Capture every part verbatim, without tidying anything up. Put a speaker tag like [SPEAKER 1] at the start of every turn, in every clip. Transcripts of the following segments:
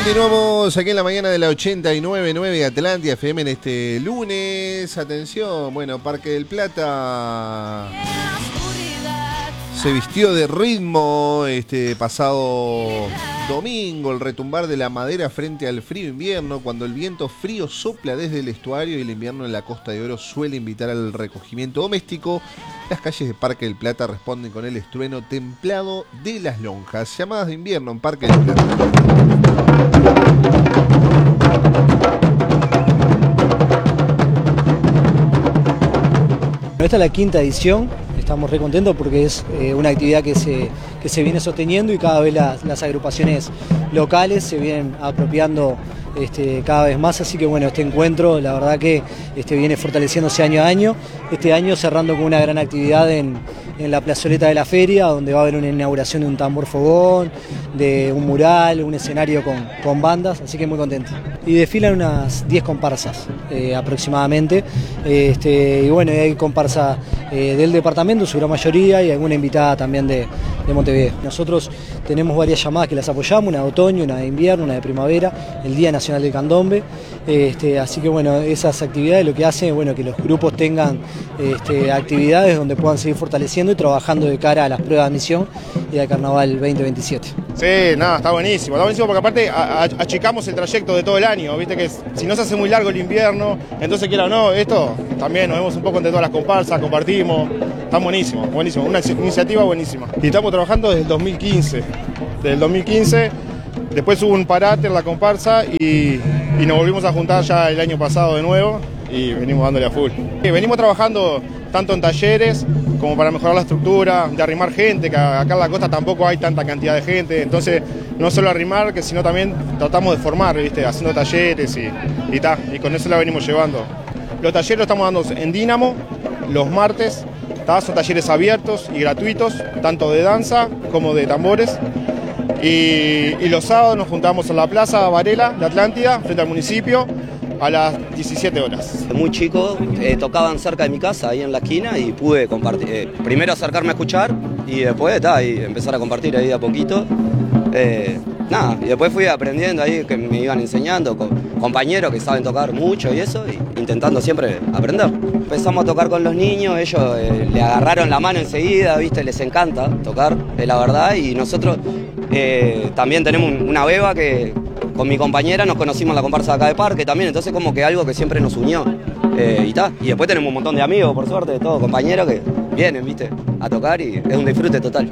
[SPEAKER 1] Continuamos aquí en la mañana de la ochenta y nueve punto nueve Atlántida F M en este lunes. Atención, bueno, Parque del Plata se vistió de ritmo este pasado domingo, el retumbar de la madera frente al frío invierno, cuando el viento frío sopla desde el estuario y el invierno en la Costa de Oro suele invitar al recogimiento doméstico. Las calles de Parque del Plata responden con el estrueno templado de las lonjas. Llamadas de invierno en Parque del Plata.
[SPEAKER 2] Esta es la quinta edición, estamos re contentos porque es eh, una actividad que se, que se viene sosteniendo y cada vez las, las agrupaciones locales se vienen apropiando este, cada vez más, así que bueno, este encuentro la verdad que este, viene fortaleciéndose año a año, este año cerrando con una gran actividad en, en la plazoleta de la feria, donde va a haber una inauguración de un tambor fogón, de un mural, un escenario con, con bandas, así que muy contento. Y desfilan unas diez comparsas eh, aproximadamente, este, y bueno, hay comparsa eh, del departamento, su gran mayoría, y alguna invitada también de, de Montevideo. Nosotros tenemos varias llamadas que las apoyamos, una de otoño, una de invierno, una de primavera, el Día Nacional del Candombe, este, así que bueno, esas actividades lo que hacen es bueno, que los grupos tengan este, actividades donde puedan seguir fortaleciendo y trabajando de cara a las pruebas de admisión y al Carnaval veinte veintisiete.
[SPEAKER 3] Sí, nada, está buenísimo, está buenísimo porque aparte a, a, achicamos el trayecto de todo el año, viste que si no se hace muy largo el invierno, entonces quiera o no, esto también nos vemos un poco entre todas las comparsas, compartimos, está buenísimo, buenísimo, una iniciativa buenísima. Y estamos trabajando desde el dos mil quince, desde el dos mil quince, después hubo un parate en la comparsa y, y nos volvimos a juntar ya el año pasado de nuevo y venimos dándole a full. Y venimos trabajando tanto en talleres como para mejorar la estructura, de arrimar gente, que acá en la costa tampoco hay tanta cantidad de gente, entonces no solo arrimar, que sino también tratamos de formar, ¿viste? Haciendo talleres y, y, ta, y con eso la venimos llevando. Los talleres los estamos dando en Dínamo, los martes, ta, son talleres abiertos y gratuitos, tanto de danza como de tambores. Y, y los sábados nos juntamos en la Plaza Varela de Atlántida, frente al municipio, a las diecisiete horas.
[SPEAKER 4] Muy chico, eh, tocaban cerca de mi casa, ahí en la esquina, y pude compartir, eh, primero acercarme a escuchar y después ta, y empezar a compartir ahí de a poquito. Eh, nada, y después fui aprendiendo ahí, que me iban enseñando, con compañeros que saben tocar mucho y eso, y intentando siempre aprender. Empezamos a tocar con los niños, ellos eh, le agarraron la mano enseguida, viste, les encanta tocar, es la verdad, y nosotros eh, también tenemos una beba que con mi compañera nos conocimos en la comparsa de acá de Parque también, entonces como que algo que siempre nos unió. Eh, y, ta. y después tenemos un montón de amigos, por suerte, de todos compañeros que vienen, viste, a tocar y es un disfrute total.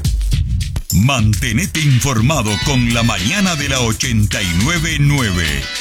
[SPEAKER 5] Mantenete informado con la mañana de la ochenta y nueve punto nueve.